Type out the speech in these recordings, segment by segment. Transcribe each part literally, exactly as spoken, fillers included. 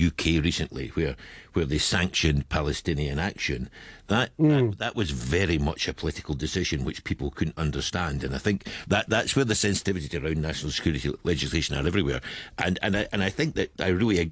U K recently, where where they sanctioned Palestinian action, that, Mm. that that was very much a political decision which people couldn't understand. And I think that that's where the sensitivity around national security legislation are everywhere. And and I, and I think that I really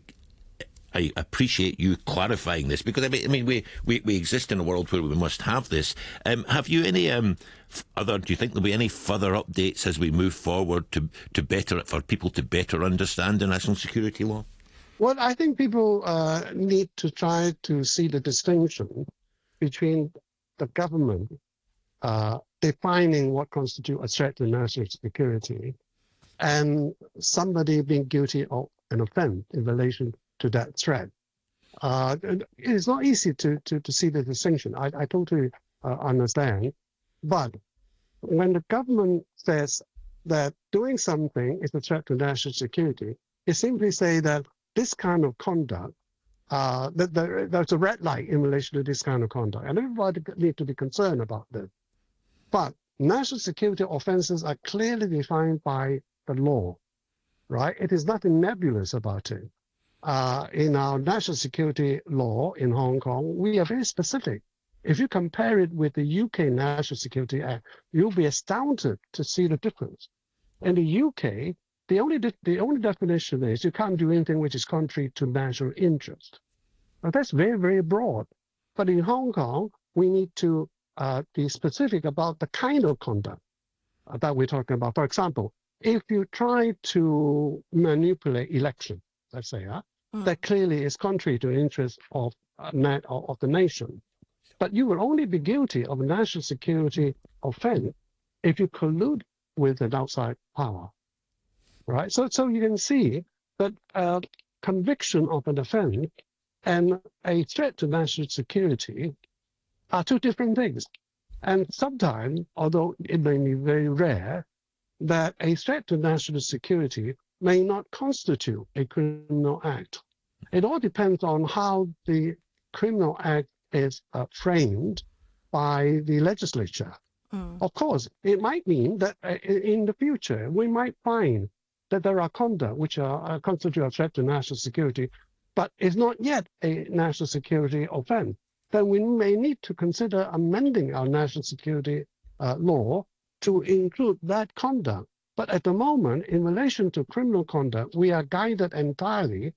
I appreciate you clarifying this, because I mean, I mean we, we, we exist in a world where we must have this. Um, have you any um, other? Do you think there'll be any further updates as we move forward to to better for people to better understand the national security law? Well, I think people uh, need to try to see the distinction between the government uh, defining what constitutes a threat to national security and somebody being guilty of an offense in relation to that threat. Uh, it's not easy to, to, to see the distinction. I, I totally uh, understand. But when the government says that doing something is a threat to national security, it simply say that this kind of conduct, uh, that there, there's a red light in relation to this kind of conduct, and everybody need to be concerned about this. But national security offenses are clearly defined by the law, right? It is nothing nebulous about it. Uh, in our national security law in Hong Kong, we are very specific. If you compare it with the U K National Security Act, you'll be astounded to see the difference. In the U K, the only de the only definition is you can't do anything which is contrary to national interest. Now, that's very, very broad. But in Hong Kong, we need to uh, be specific about the kind of conduct uh, that we're talking about. For example, if you try to manipulate election, let's say, uh, mm. that clearly is contrary to the interest of, uh, net, of, of the nation. But you will only be guilty of a national security offense if you collude with an outside power, right? So, so you can see that uh, conviction of an offense and a threat to national security are two different things. And sometimes, although it may be very rare, that a threat to national security may not constitute a criminal act. It all depends on how the criminal act is uh, framed by the legislature. Mm. Of course, it might mean that uh, in the future, we might find that there are conduct which are uh, constitute a threat to national security, but it's not yet a national security offense. Then we may need to consider amending our national security uh, law to include that conduct. But at the moment, in relation to criminal conduct, we are guided entirely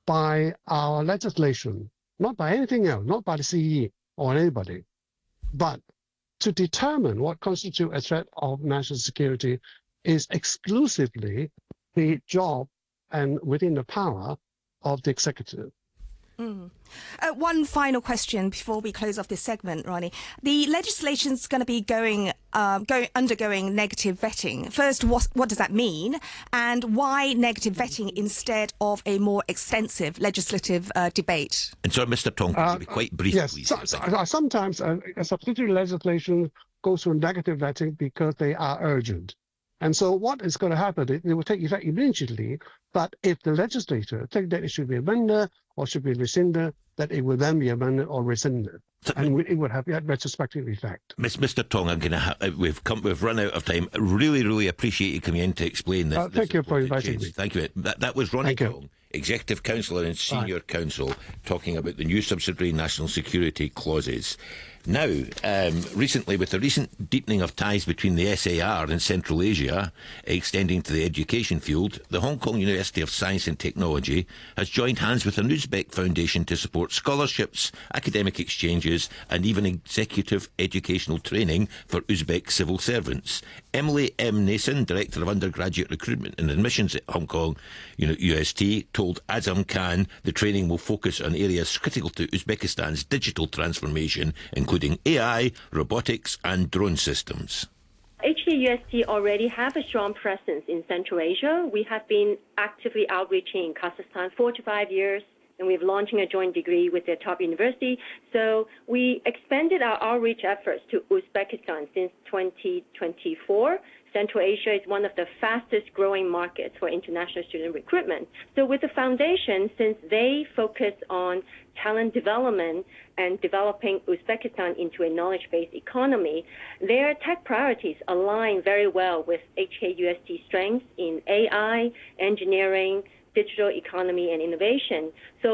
by our legislation, not by anything else, not by the C E or anybody. But to determine what constitutes a threat of national security is exclusively the job and within the power of the executive. Mm. Uh, one final question before we close off this segment, Ronnie. The legislation is going to be going, uh, going, undergoing negative vetting. First, what, what does that mean? And why negative vetting instead of a more extensive legislative uh, debate? And so, Mister Tong, could you be quite brief, yes, please? So, so, sometimes uh, a subsidiary legislation goes through negative vetting because they are urgent. And so what is going to happen, it, it will take effect immediately, but if the legislator think that it should be amended or should be rescinded, that it will then be amended or rescinded. So, and it would have a retrospective effect. Mister Tong, I'm going to ha we've come, we've run out of time. I really, really appreciate you coming in to explain this. Uh, thank this you for inviting me. Thank you. That, that was Ronnie thank Tong, you. Executive Councillor and Senior Bye. Counsel, talking about the new subsidiary national security clauses. Now, um, recently, with the recent deepening of ties between the S A R and Central Asia, extending to the education field, the Hong Kong University of Science and Technology has joined hands with an Uzbek Foundation to support scholarships, academic exchanges and even executive educational training for Uzbek civil servants. Emily M. Nason, Director of Undergraduate Recruitment and Admissions at Hong Kong U S T, told Azam Khan the training will focus on areas critical to Uzbekistan's digital transformation, including A I, robotics and drone systems. H K U S T already have a strong presence in Central Asia. We have been actively outreaching in Kazakhstan for four to five years, and we're launching a joint degree with the top university. So we expanded our outreach efforts to Uzbekistan since twenty twenty-four. Central Asia is one of the fastest growing markets for international student recruitment. So with the foundation, since they focus on talent development and developing Uzbekistan into a knowledge-based economy, their tech priorities align very well with H K U S T's strengths in A I, engineering, digital economy, and innovation. So